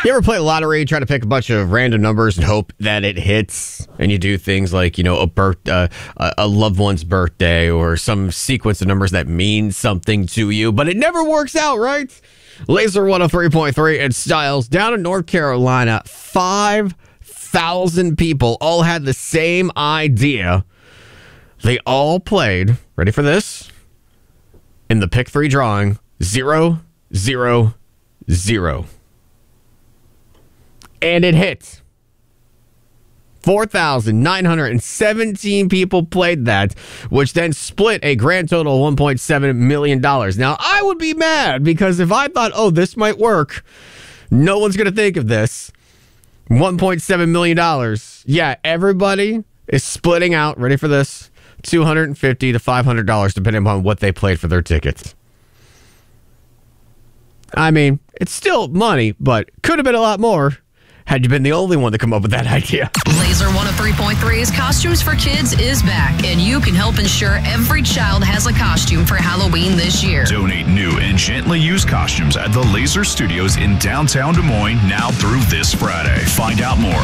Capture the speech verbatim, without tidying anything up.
You ever play the lottery, try to pick a bunch of random numbers and hope that it hits? And you do things like, you know, a birth, uh, a loved one's birthday or some sequence of numbers that mean something to you, but it never works out, right? Laser one oh three point three and Styles down in North Carolina, five thousand people all had the same idea. They all played, ready for this? In the pick three drawing, zero, zero, zero. And it hit. four thousand nine hundred seventeen people played that, which then split a grand total of one point seven million dollars. Now, I would be mad because if I thought, oh, this might work, no one's going to think of this. one point seven million dollars. Yeah, everybody is splitting out, ready for this, two hundred fifty dollars to five hundred dollars depending upon what they played for their tickets. I mean, it's still money, but could have been a lot more had you been the only one to come up with that idea. Laser one oh three point three's Costumes for Kids is back, and you can help ensure every child has a costume for Halloween this year. Donate new and gently used costumes at the Laser Studios in downtown Des Moines now through this Friday. Find out more